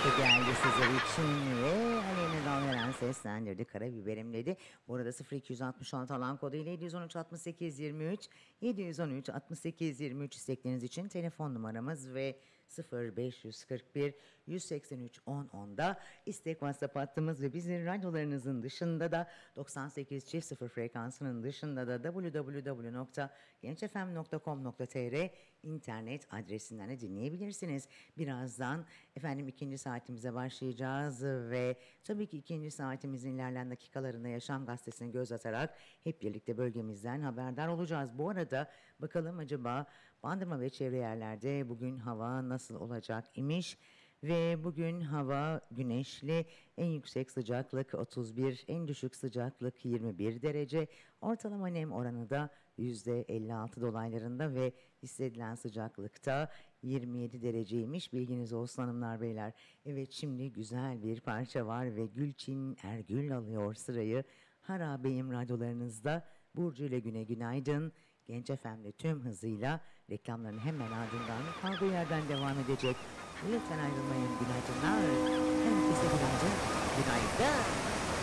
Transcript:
şarkı geldi sizler için ve Aleyna Dalveren seslendirdi. Karabiberim dedi. Bu arada 0266 alan kodu ile 713 68 23 713 68 23 istekleriniz için telefon numaramız ve 0541 183 10 10'da istek WhatsApp hattımız ve bizim radyolarınızın dışında da 98.0 frekansının dışında da www.gençfm.com.tr internet adresinden de dinleyebilirsiniz. Birazdan efendim ikinci saatimize başlayacağız ve tabii ki ikinci saatimizin ilerleyen dakikalarında Yaşam Gazetesi'ne göz atarak hep birlikte bölgemizden haberdar olacağız. Bu arada bakalım acaba Bandırma ve çevre yerlerde bugün hava nasıl olacak imiş? Ve bugün hava güneşli, en yüksek sıcaklık 31, en düşük sıcaklık 21 derece, ortalama nem oranı da %56 dolaylarında ve hissedilen sıcaklıkta 27 dereceymiş. Bilginiz olsun hanımlar beyler. Evet, şimdi güzel bir parça var ve Gülçin Ergül alıyor sırayı. Harabeyim radyolarınızda. Burcu ile Güne günaydın. Genç FM'de tüm hızıyla reklamların hemen ardından kaldığı yerden devam edecek. Lütfen ayrılmayın. Günaydınlar. Herkese günaydın. Günaydın.